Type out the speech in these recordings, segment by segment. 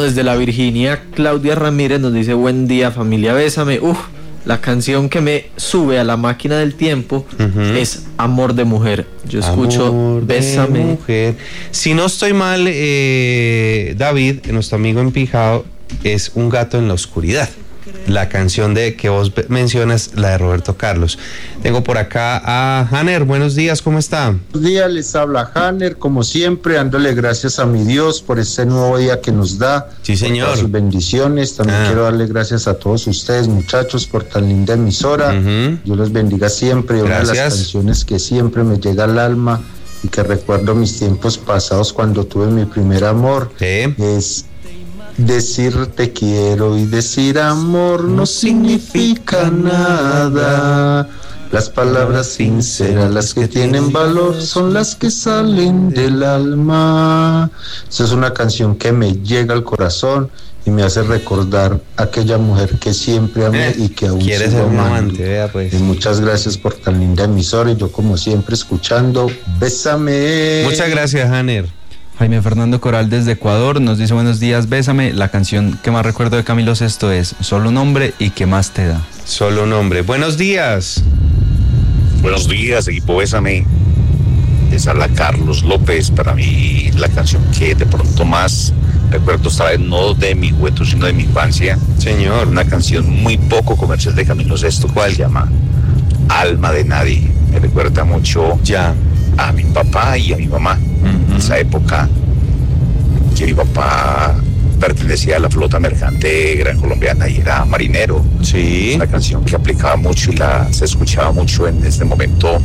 desde la Virginia, Claudia Ramírez nos dice: buen día, familia Bésame. La canción que me sube a la máquina del tiempo es Amor de Mujer. Yo escucho Amor Bésame. de Mujer. Si no estoy mal, David, nuestro amigo empijado, es Un gato en la oscuridad. La canción que vos mencionas, la de Roberto Carlos. Tengo por acá a Hanner. Buenos días, ¿cómo está? Buenos días, les habla Hanner, como siempre, dándole gracias a mi Dios por este nuevo día que nos da. Sí, señor. Por sus bendiciones. También quiero darle gracias a todos ustedes, muchachos, por tan linda emisora. Dios los bendiga siempre. Gracias. Una de las canciones que siempre me llega al alma y que recuerdo mis tiempos pasados cuando tuve mi primer amor es: decir te quiero y decir amor no significa nada. Las palabras sinceras, las que tienen valor, son las que salen del alma. Esa es una canción que me llega al corazón y me hace recordar a aquella mujer que siempre amé y que aún quiere ser un amante, vea pues. Y muchas gracias por tan linda emisora, y yo como siempre escuchando Bésame. Muchas gracias, Hanner. Jaime Fernando Coral desde Ecuador nos dice: buenos días, Bésame. La canción que más recuerdo de Camilo Sesto es Solo un hombre y ¿qué más te da? Solo un hombre. Buenos días. Buenos días, equipo Bésame. Les habla Carlos López. Para mí, la canción que de pronto más recuerdo esta vez, no de mi juventud, sino de mi infancia. Señor. Una canción muy poco comercial de Camilo Sesto. ¿Cuál? Se llama Alma de Nadie. Me recuerda mucho a mi papá y a mi mamá. Esa época que mi papá pertenecía a la flota mercante gran colombiana y era marinero. Sí. Es una canción que aplicaba mucho y se escuchaba mucho en este momento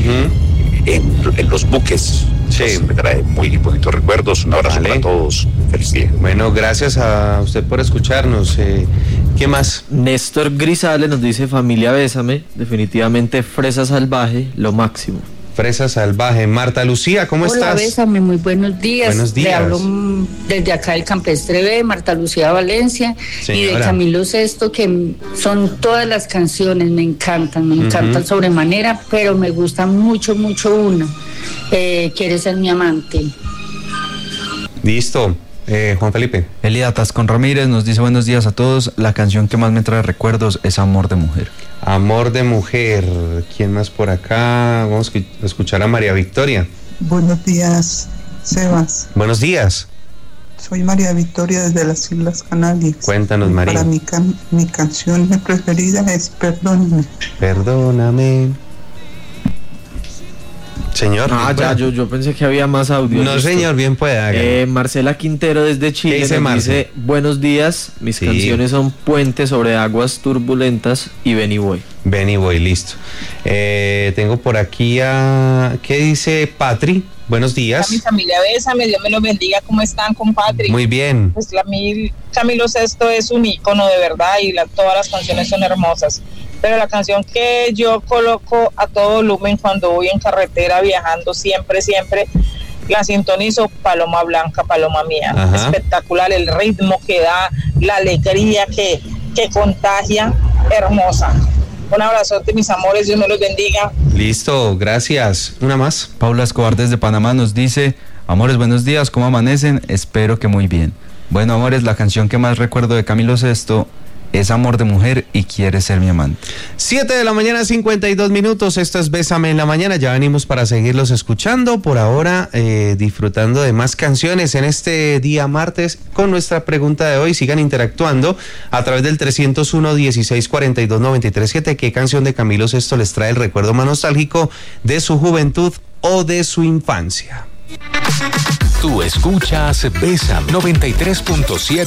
en los buques. Sí. Entonces, me trae muy bonitos recuerdos. Un abrazo para todos. Feliz día. Bueno, gracias a usted por escucharnos. ¿Qué más? Néstor Grisales nos dice: familia Bésame, definitivamente Fresa Salvaje, lo máximo. Fresa Salvaje. Marta Lucía, ¿cómo estás? Hola, Bésame, muy buenos días. Buenos días. Le hablo desde acá del Campestre B, Marta Lucía Valencia. Señora. Y de Camilo Sesto, que son todas las canciones, me encantan sobremanera, pero me gusta mucho una. Quieres ser mi amante. Listo. Juan Felipe. Elida Tascón Ramírez nos dice: buenos días a todos. La canción que más me trae recuerdos es Amor de Mujer. Amor de Mujer. ¿Quién más por acá? Vamos a escuchar a María Victoria. Buenos días, Sebas. Buenos días. Soy María Victoria desde las Islas Canarias. Cuéntanos, María. Para mi canción preferida es Perdóname. Perdóname. Señor. Ya, yo pensé que había más audio. No, señor, bien pueda. Marcela Quintero desde Chile nos dice: buenos días, mis canciones son Puentes sobre aguas turbulentas y Ven y Voy. Ven y Voy, listo. Tengo por aquí ¿qué dice Patri? Buenos días. A mi familia Bésame, Dios me los bendiga. ¿Cómo están, compadre? Muy bien. Pues Camilo Sesto es un ícono de verdad y todas las canciones son hermosas. Pero la canción que yo coloco a todo volumen cuando voy en carretera viajando, siempre, la sintonizo, Paloma Blanca, Paloma Mía. Ajá. Espectacular el ritmo que da, la alegría que contagia, hermosa. Un abrazote, mis amores, Dios me los bendiga. Listo, gracias. Una más. Paula Escobar desde Panamá nos dice: amores, buenos días, ¿cómo amanecen? Espero que muy bien. Bueno, amores, la canción que más recuerdo de Camilo Sesto es Amor de Mujer y Quieres ser mi amante. 7:52 a.m. Esto es Bésame en la Mañana. Ya venimos para seguirlos escuchando. Por ahora, disfrutando de más canciones en este día martes con nuestra pregunta de hoy. Sigan interactuando a través del 301-1642-937. ¿Qué canción de Camilo Sesto les trae el recuerdo más nostálgico de su juventud o de su infancia? Tú escuchas Bésame 93.7